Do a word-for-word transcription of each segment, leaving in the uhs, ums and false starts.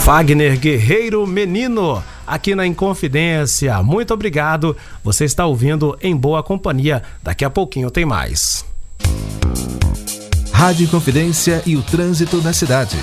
Fagner Guerreiro Menino, aqui na Inconfidência. Muito obrigado. Você está ouvindo Em Boa Companhia. Daqui a pouquinho tem mais. Rádio Inconfidência e o trânsito na cidade.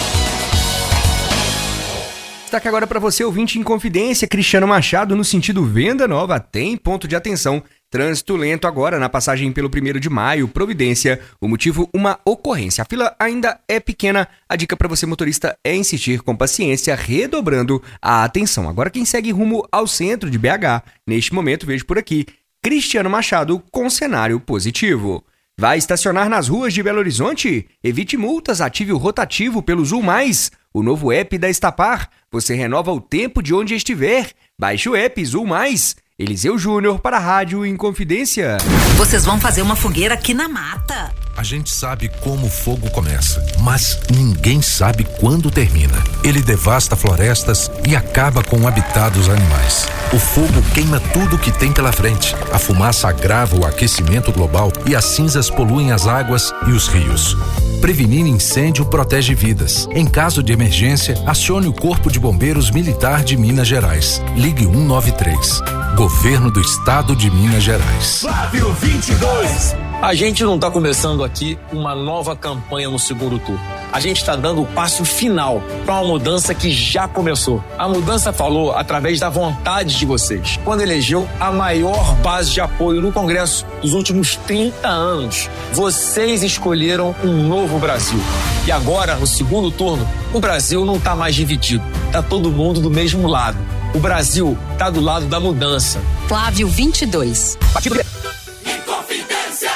Destaque agora para você, ouvinte Inconfidência, Cristiano Machado, no sentido Venda Nova, tem ponto de atenção. Trânsito lento agora na passagem pelo primeiro de maio, Providência. O motivo, uma ocorrência. A fila ainda é pequena. A dica para você, motorista, é insistir com paciência, redobrando a atenção. Agora quem segue rumo ao centro de B H, neste momento vejo por aqui, Cristiano Machado com cenário positivo. Vai estacionar nas ruas de Belo Horizonte? Evite multas, ative o rotativo pelo Zul Mais, o novo app da Estapar. Você renova o tempo de onde estiver. Baixe o app Zul Mais. Eliseu Júnior para a Rádio Inconfidência. Vocês vão fazer uma fogueira aqui na mata. A gente sabe como o fogo começa, mas ninguém sabe quando termina. Ele devasta florestas e acaba com o habitat dos animais. O fogo queima tudo que tem pela frente. A fumaça agrava o aquecimento global e as cinzas poluem as águas e os rios. Prevenir incêndio protege vidas. Em caso de emergência, acione o Corpo de Bombeiros Militar de Minas Gerais. Ligue cento e noventa e três. Governo do Estado de Minas Gerais. Flávio vinte e dois. A gente não está começando aqui uma nova campanha no segundo turno. A gente está dando o passo final para uma mudança que já começou. A mudança falou através da vontade de vocês, quando elegeu a maior base de apoio no Congresso dos últimos trinta anos. Vocês escolheram um novo Brasil. E agora, no segundo turno, o Brasil não está mais dividido. Está todo mundo do mesmo lado. O Brasil está do lado da mudança. Flávio vinte e dois. Partido... Inconfidência.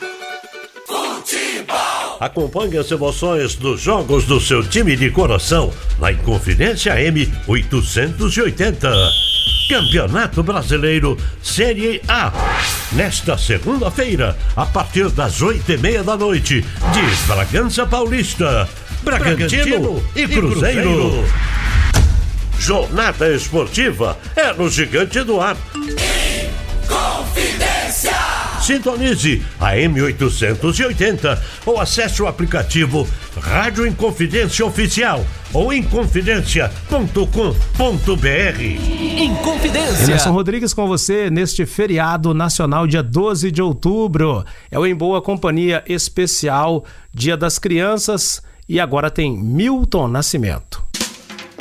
Futebol. Acompanhe as emoções dos jogos do seu time de coração na Inconfidência M oitocentos e oitenta. Campeonato Brasileiro Série A. Nesta segunda-feira, a partir das oito e meia da noite, de Bragança Paulista, Bragantino e Cruzeiro. Jornada esportiva é no Gigante do Ar. Inconfidência. Sintonize a M oitocentos e oitenta ou acesse o aplicativo Rádio Inconfidência Oficial ou inconfidencia ponto com ponto b r. Inconfidência. Emerson Rodrigues com você neste feriado nacional, dia doze de outubro. É o Em Boa Companhia especial, Dia das Crianças, e agora tem Milton Nascimento.